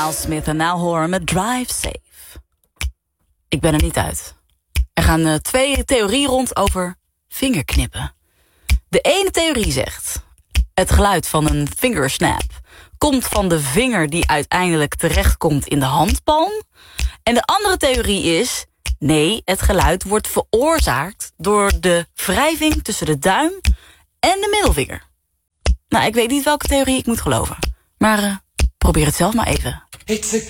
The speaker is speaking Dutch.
Al Smith en Now Horen met Drive Safe. Ik ben er niet uit. Er gaan 2 theorieën rond over vingerknippen. De ene theorie zegt: het geluid van een fingersnap komt van de vinger die uiteindelijk terechtkomt in de handpalm. En de andere theorie is: nee, het geluid wordt veroorzaakt door de wrijving tussen de duim en de middelvinger. Nou, ik weet niet welke theorie ik moet geloven. Maar probeer het zelf maar even. It's a